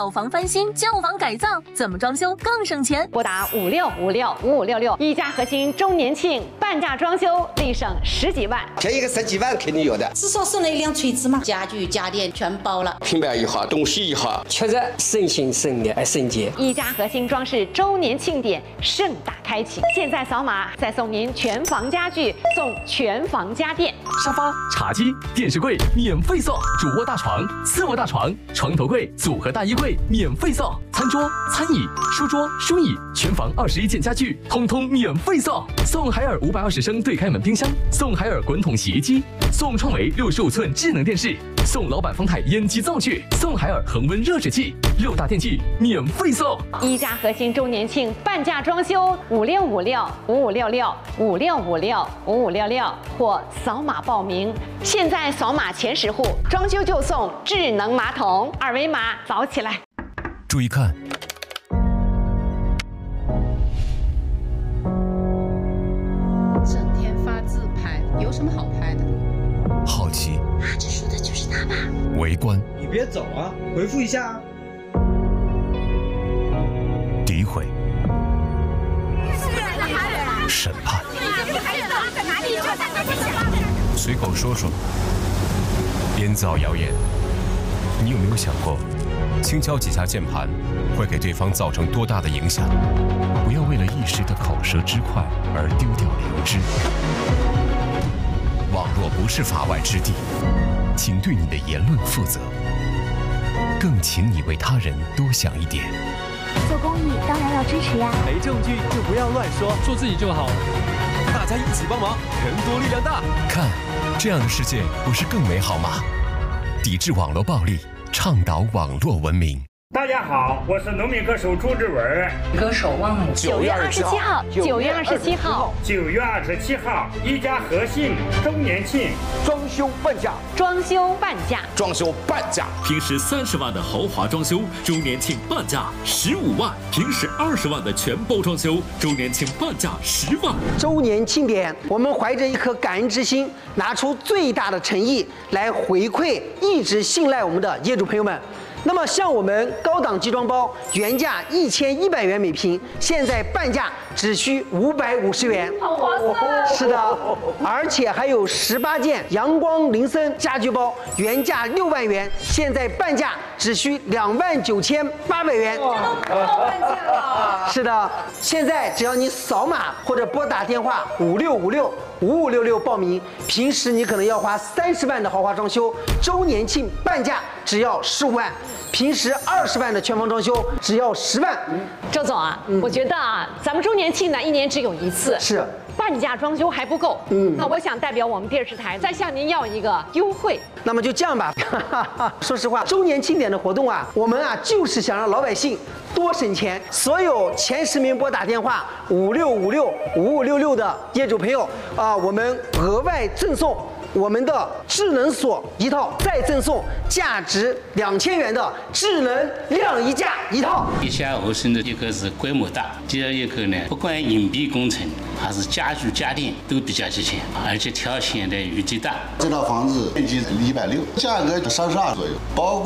老房翻新、旧房改造，怎么装修更省钱？ 拨打56565566，一家核心周年庆半价装修，立省10几万， 便宜个10几万肯定有的。 至少送了一辆锤子嘛，家具家电全包了， 平板一号，东西一号， 确实省心省力还省钱。 一家核心装饰周年庆典盛大开启，现在扫码再送您全房家具，送全房家电， 沙发、茶几、电视柜免费送，主卧大床、次卧大床、床头柜、组合大衣柜免费送，餐桌、餐椅、书桌、书椅，全房21件家具通通免费送，送海尔520升对开门冰箱，送海尔滚筒洗衣机，送创维65寸智能电视，送老板丰泰烟机灶具，送海尔恒温热水器，6大电器免费送。 一家核心周年庆半价装修，5656556656565566或扫码报名。现在扫码前10户，装修就送智能马桶，二维码扫起来。 注意看， 整天发自拍，有什么好拍的？ 好奇， 这说的就是他吧？ 围观， 你别走啊，回复一下啊。 诋毁，审判，随口说说，编造谣言。你有没有想过，轻敲几下键盘会给对方造成多大的影响？不要为了一时的口舌之快而丢掉良知。网络不是法外之地，请对你的言论负责，更请你为他人多想一点。 做公益当然要支持呀， 没证据就不要乱说，做自己就好。大家一起帮忙，人多力量大。 看，这样的世界不是更美好吗？抵制网络暴力，倡导网络文明。 大家好，我是农民歌手朱志文。 歌手忘了 9月27号，9月27号 ，9月27号，一家核心周年庆， 装修半价， 装修半价， 装修半价。 平时30万的豪华装修，周年庆半价15万；平时20万的全包装修，周年庆半价10万。 周年庆典，我们怀着一颗感恩之心，拿出最大的诚意来回馈一直信赖我们的业主朋友们。那么像我们高档集装包，原价1100元每平，现在半价只需550元， 好划算！ 是的，而且还有18件阳光林森家居包，原价6万元，现在半价只需29800元。 这都报半价了。 是的，现在只要你扫码或者拨打电话56565566报名，平时你可能要花30万的豪华装修，周年庆半价只要15万。平时20万的全房装修只要10万。 周总啊，我觉得啊，咱们周年庆呢1年只有一次， 是半价装修还不够。那我想代表我们电视台再向您要一个优惠。 那么就这样吧，说实话，周年庆典的活动啊，我们啊就是想让老百姓多省钱。所有前10名拨打电话56565566的业主朋友啊，我们额外赠送我们的智能锁一套，再赠送价值2000元的智能晾衣架一套。 一家核心的一个是规模大，第二一个呢，不管隐蔽工程还是家具家电都比较齐全，而且条件的余地大。 这套房子面积160，价格32左右，包括